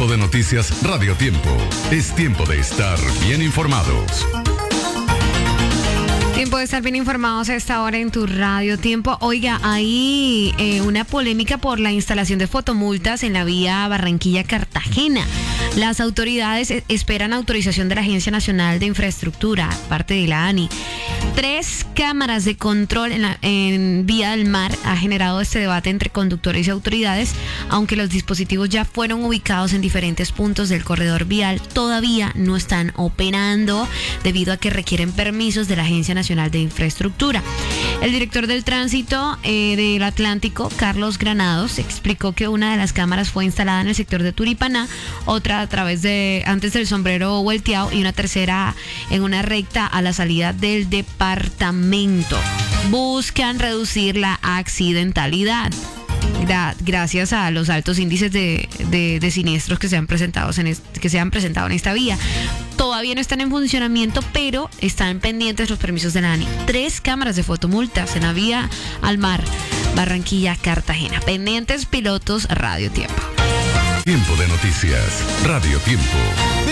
Tiempo de noticias Radio Tiempo. Es tiempo de estar bien informados. Tiempo de estar bien informados a esta hora en tu Radio Tiempo. Oiga, hay una polémica por la instalación de fotomultas en la vía Barranquilla-Cartagena. Las autoridades esperan autorización de la Agencia Nacional de Infraestructura, parte de la ANI. 3 cámaras de control en Vía del Mar ha generado este debate entre conductores y autoridades, aunque los dispositivos ya fueron ubicados en diferentes puntos del corredor vial, todavía no están operando debido a que requieren permisos de la Agencia Nacional de Infraestructura. El director del tránsito del Atlántico, Carlos Granados, explicó que una de las cámaras fue instalada en el sector de Turipaná, otra a través de antes del Sombrero Vuelteado y una tercera en una recta a la salida del departamento. Buscan reducir la accidentalidad gracias a los altos índices de siniestros que se han presentado en esta vía. Todavía no están en funcionamiento, pero están pendientes los permisos de la ANI. 3 cámaras de fotomultas en la vía al mar, Barranquilla-Cartagena. Pendientes pilotos Radio Tiempo. Tiempo de noticias Radio Tiempo.